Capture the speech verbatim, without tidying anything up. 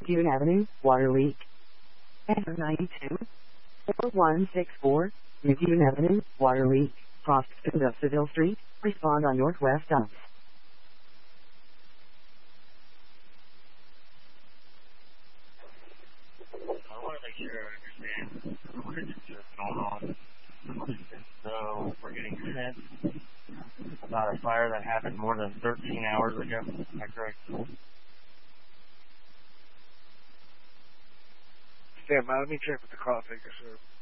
Dune Avenue, water leak. Enter ninety-two, four one six four, Dune Avenue, water leak, cross Seville Street, respond on northwest dumps. I want to make sure I understand what is going on. So we're getting sent about a fire that happened more than thirteen hours ago. Is that correct? Stand by. Let me check with the call taker, sir.